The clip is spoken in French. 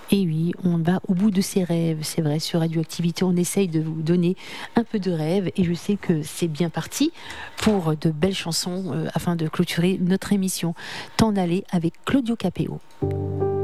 Et oui, on va au bout de ses rêves, c'est vrai, sur Radioactivité, on essaye de vous donner un peu de rêve et je sais que c'est bien parti pour de belles chansons afin de clôturer notre émission. T'en aller avec Claudio Capéo.